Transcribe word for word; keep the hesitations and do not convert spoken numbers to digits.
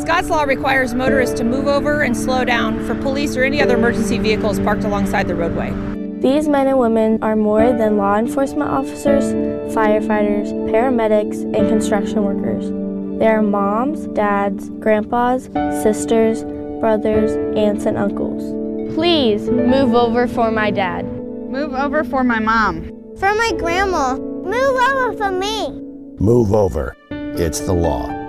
Scott's Law requires motorists to move over and slow down for police or any other emergency vehicles parked alongside the roadway. These men and women are more than law enforcement officers, firefighters, paramedics, and construction workers. They are moms, dads, grandpas, sisters, brothers, aunts, and uncles. Please move over for my dad. Move over for my mom. For my grandma. Move over for me. Move over. It's the law.